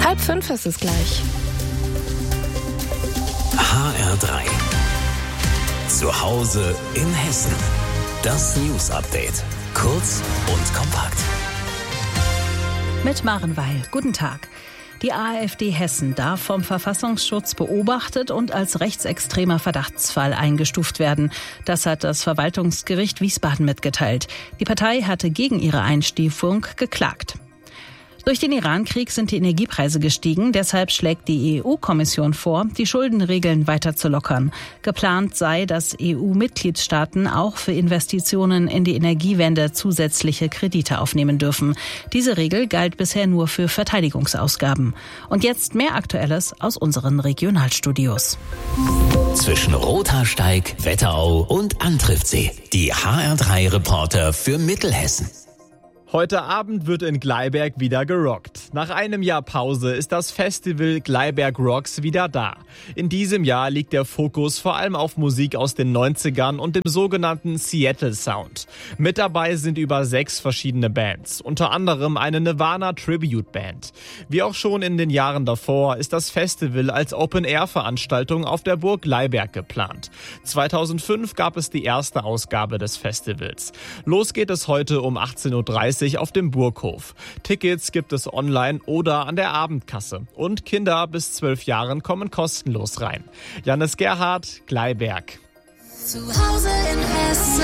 4:30 ist es gleich. HR3. Zu Hause in Hessen. Das News-Update. Kurz und kompakt. Mit Maren Weil. Guten Tag. Die AfD Hessen darf vom Verfassungsschutz beobachtet und als rechtsextremer Verdachtsfall eingestuft werden. Das hat das Verwaltungsgericht Wiesbaden mitgeteilt. Die Partei hatte gegen ihre Einstufung geklagt. Durch den Iran-Krieg sind die Energiepreise gestiegen. Deshalb schlägt die EU-Kommission vor, die Schuldenregeln weiter zu lockern. Geplant sei, dass EU-Mitgliedstaaten auch für Investitionen in die Energiewende zusätzliche Kredite aufnehmen dürfen. Diese Regel galt bisher nur für Verteidigungsausgaben. Und jetzt mehr Aktuelles aus unseren Regionalstudios. Zwischen Rothaarsteig, Wetterau und Antriftsee. Die HR3-Reporter für Mittelhessen. Heute Abend wird in Gleiberg wieder gerockt. Nach einem Jahr Pause ist das Festival Gleiberg Rocks wieder da. In diesem Jahr liegt der Fokus vor allem auf Musik aus den 90ern und dem sogenannten Seattle Sound. Mit dabei sind über 6 verschiedene Bands, unter anderem eine Nirvana Tribute Band. Wie auch schon in den Jahren davor ist das Festival als Open-Air-Veranstaltung auf der Burg Gleiberg geplant. 2005 gab es die erste Ausgabe des Festivals. Los geht es heute um 18:30 Uhr auf dem Burghof. Tickets gibt es online oder an der Abendkasse. Und Kinder bis 12 Jahren kommen kostenlos rein. Jannis Gerhardt, Gleiberg. Zu Hause in Hessen.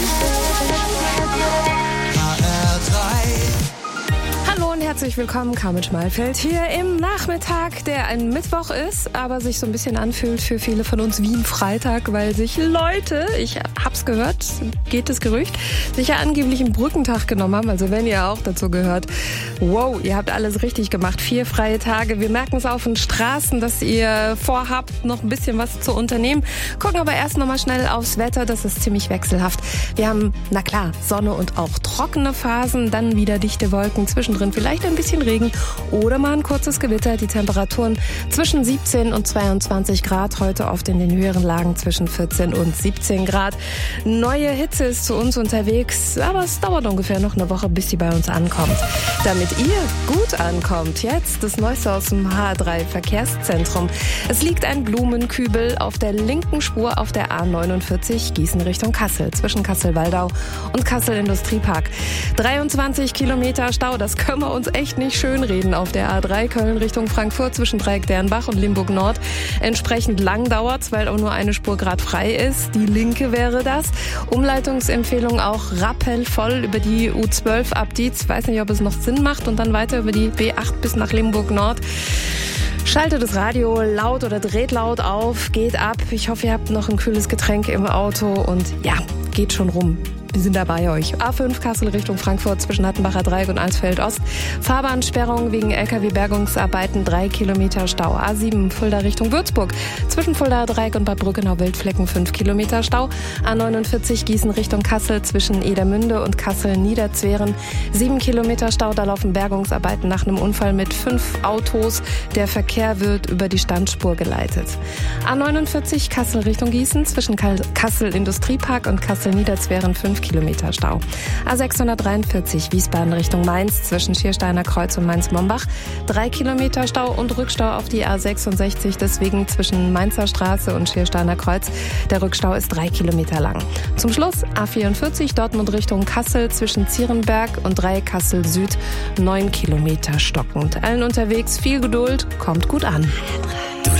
HR3. Hallo und herzlich willkommen, Carmen Schmalfeld, hier im Nachmittag, der ein Mittwoch ist, aber sich so ein bisschen anfühlt für viele von uns wie ein Freitag, weil sich Leute, ich hab's gehört, geht das Gerücht, sich ja angeblich einen Brückentag genommen haben, also wenn ihr auch dazu gehört, wow, ihr habt alles richtig gemacht, 4 freie Tage, wir merken es auf den Straßen, dass ihr vorhabt, noch ein bisschen was zu unternehmen, gucken aber erst nochmal schnell aufs Wetter, das ist ziemlich wechselhaft. Wir haben, na klar, Sonne und auch trockene Phasen, dann wieder dichte Wolken, zwischendrin vielleicht ein bisschen Regen oder mal ein kurzes Gewitter. Die Temperaturen zwischen 17 und 22 Grad. Heute oft in den höheren Lagen zwischen 14 und 17 Grad. Neue Hitze ist zu uns unterwegs, aber es dauert ungefähr noch eine Woche, bis sie bei uns ankommt. Damit ihr gut ankommt, jetzt das Neueste aus dem HR3 Verkehrszentrum. Es liegt ein Blumenkübel auf der linken Spur auf der A49 Gießen Richtung Kassel, zwischen Kassel-Waldau und Kassel-Industriepark. 23 Kilometer Stau, das können wir uns echt nicht schönreden auf der A3 Köln Richtung Frankfurt zwischen Dreieck-Dernbach und Limburg-Nord. Entsprechend lang dauert's, weil auch nur eine Spur gerade frei ist. Die linke wäre das. Umleitungsempfehlung auch rappelvoll über die U12 ab Dietz. Weiß nicht, ob es noch Sinn macht und dann weiter über die B8 bis nach Limburg-Nord. Schaltet das Radio laut oder dreht laut auf, geht ab. Ich hoffe, ihr habt noch ein kühles Getränk im Auto und ja, geht schon rum. Wir sind da bei euch. A5 Kassel Richtung Frankfurt zwischen Hattenbacher Dreieck und Alsfeld Ost. Fahrbahnsperrung wegen LKW-Bergungsarbeiten, 3 Kilometer Stau. A7 Fulda Richtung Würzburg. Zwischen Fulda Dreieck und Bad Brückenau-Wildflecken 5 Kilometer Stau. A49 Gießen Richtung Kassel zwischen Edermünde und Kassel-Niederzweren. 7 Kilometer Stau, da laufen Bergungsarbeiten nach einem Unfall mit 5 Autos. Der Verkehr wird über die Standspur geleitet. A49 Kassel Richtung Gießen zwischen Kassel-Industriepark und Kassel-Niederzweren 5 Kilometer Stau. A643 Wiesbaden Richtung Mainz zwischen Schiersteiner Kreuz und Mainz-Mombach. 3 Kilometer Stau und Rückstau auf die A66, deswegen zwischen Mainzer Straße und Schiersteiner Kreuz. Der Rückstau ist 3 Kilometer lang. Zum Schluss A44 Dortmund Richtung Kassel zwischen Zierenberg und Dreieck Kassel Süd. 9 Kilometer stockend. Allen unterwegs viel Geduld, kommt gut an.